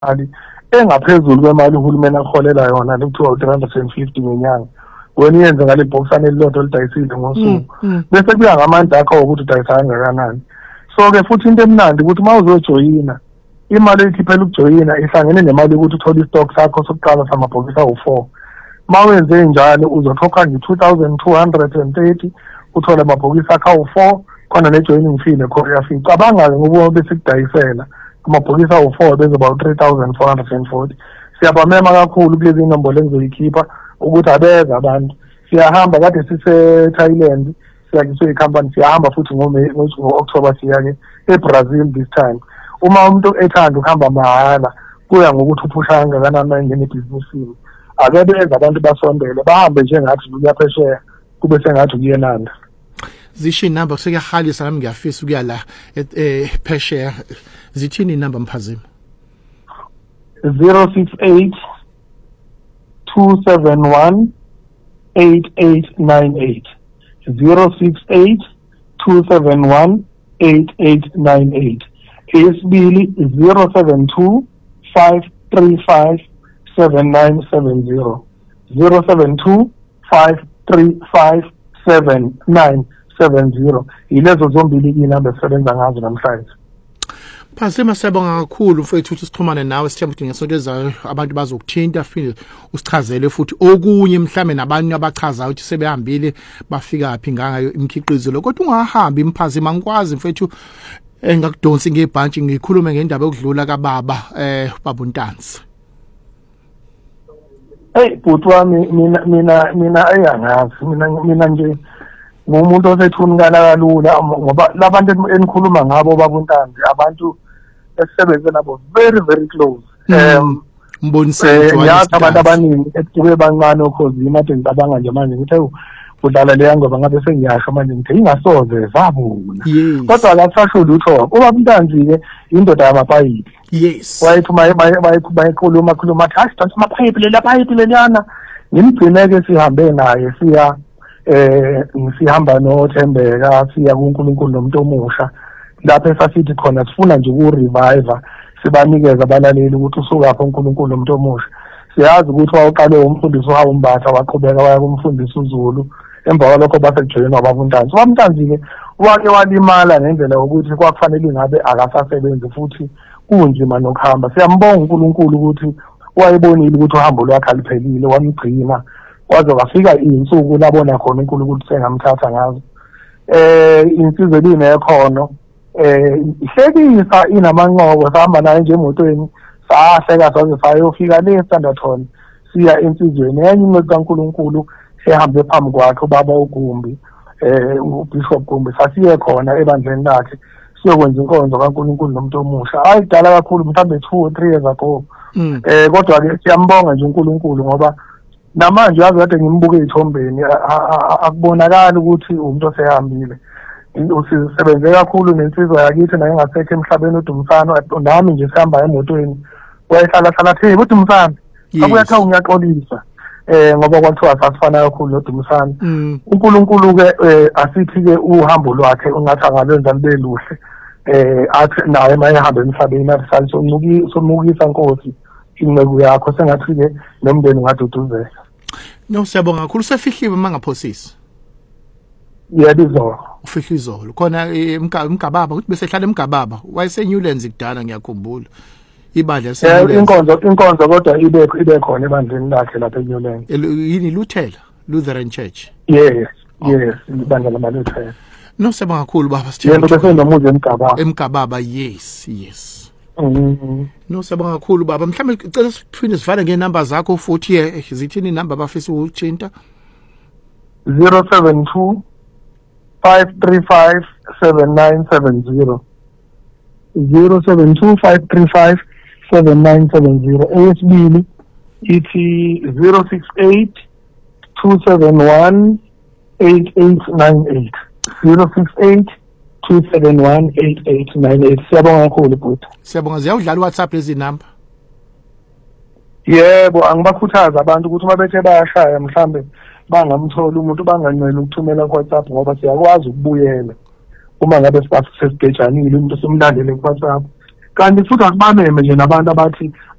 imali engaphezulu kwemali uhulumeni aholela yona lekuthiwa u350 ngenyanga wena uyenze ngale boxane elilodwa lidayisile ngosuku bese kuya ngamandla akho ukuthi udayisa kangakanani. So ke futhi into emnandi ukuthi uma uzojoyina imali oyikhiphela ukujoyina ihlangene nemali ukuthi uthole istock sakho sokuqala samabhokisi awu4. Ma wenze njalo uzokhokha nge2230 uthola amabhokisi akho awu4 khona nejoining fee necourier fee. Cabanga-ke ngoba bese kudayisela amabhokisi awu4 bezoba u3440. Siyabamema kakhulu kulezi inombolo engizoyikhipha ukuthi abeza abantu. Siyahamba kade sise Thailand siyakiswe ikhampani siyahamba futhi ngo-October siya-ke eBrazil this time. Uma umuntu ethanda ukuhamba mahhala kuya ngokuthi uphusha kangakanani mayengena ebhizinisini. Ake beza abantu basondele bahambe njengathi kuya phesheya kube sengathi kuyenanda. Zisho inamba sekuyahalisa nami ngiyafisa ukuya la phesheya. Zithini inamba Mphazima? 068 271 8898 068 271 8898 Isibili 072 535 7970 072 535 7970 Ilezo zombili inamba esebenza ngazo namhlanje. Phazima siyabonga kakhulu mfethu ukuthi sixhumane nawe sithemba ukuthi ngesonto ezayo abantu bazokuthinta futhi usichazele futhi okunye mhlambe nabanye abachaza ukuthi sebehambile bafika phi ngayo imikhiqizo kodwa ungahambi Mphazima ngikwazi mfethu engakudonsi ngebhantshi ngikhulume ngendaba yokudlula kababa baba uNtanzi. Hey bhuti wami mina ayangazi mina nje ngumuntu osethunikana kalula ngoba labantu enikhuluma ngabo baba uNtanzi abantu esisebenze nabo very close. Mbonise ngiyazi abantu abaningi ekube bancane okhozini ade ngicabanga nje manje ngithe udlala leya ngoba ngabe sengiyasho manje ngithi ingasoze zabuna kodwa akasasho lutho. Ubaba uNtanzi ke indoda yamapayipi. Yes wayethi bayikhuluma athi donsa amapayipi leliyana ngimgcineke sihambe naye sihamba noThembeka siya kuNkulunkulu nomuntu omusha lapho esasithi khona sifuna nje ukurevive sibanikeza abalaleli ukuthi usukapho uNkulunkulu nomuntu omusha. Siyazi ukuthi waqale umfundisi uHawumbatha waqhubeka waya kumfundisi uZulu emva kwalokho basejoyina ubaba uNtanzi. Ubaba uNtanzi ke wake walimala ngendlela ukuthi kwakufanele ingabe akasasebenzi futhi kunzima nokuhamba. Siyambonga uNkulunkulu ukuthi wayebonile ukuthi uhambo lwakhe aliphelile wamgcina waze wafika insuku labona khona uNkulunkulu ukuthi sengamthatha ngazo. Insizwe linekhono ihlekisa inamanqoko sahamba naye nje emotweni sahleka saze sayofika le Standerton siya insizweni enye incwadi kaNkulunkulu ehambe phambi kwakhe ubaba uGumbi uBishop Gumbi sasiye khona ebandleni lakhe siyokwenza inkonzo kaNkulunkulu nomuntu omusha. Ayidala kakhulu mhlambe 2 or 3 years ago. Kodwa ke siyambonga nje uNkulunkulu ngoba namanje yazi kade ngimbuke ezithombeni akubonakala ukuthi umuntu osehambile. Usisebenze kakhulu nensizwa yakithi naye ngasekho emhlabeni uDumsana nami nje sihamba emotweni wayehlala hey uDumsana akuyathi ngiyaxolisa ngoba kwathiwa sasifana kakhulu noDumsana. uNkulunkulu ke asithi ke uhambo lwakhe ungathi angalenza libe luhle athi naye mayehamba emhlabeni athi somukisa Nkosi inceku yakho sengathi ke nomndeni ungaduduzela. No siyabonga kakhulu sefihliwe mangaphosisi. Yebo ufihla izolo khona eMgababa ukuthi bese hlala eMgababa wayeseNewlands kudala ngiyakhumbula ibandla inkonzo kodwa ibe khona ebandleni lakhe lapha eNewlands. Yini Lutheran Church? Yes ibandla lamaLutheran. No siyabonga kakhulu baba sithemba yena bese nomuzi eMgababa. Yes no siyabonga kakhulu baba mhlambe icela siphinde sivale ngenamba zakho futhi zithini inamba bafisa ukuthinta? 072 535 7970 072 535 7970 Esibili ithi 068 271 8898 068 271 8898. Siyabonga kakhulu bhuti. Siyabonga. Ziyawudlala WhatsApp lezi namba? Yebo, angibakhuthaza abantu ukuthi uma bethe bayashaya mhlambe bangamthola umuntu bangancela ukuthumela ku WhatsApp ngoba siyakwazi ukubuyela uma ngabe sesigejanile umuntu somlandele ku WhatsApp kanti futhi akubameme nje nabantu abathi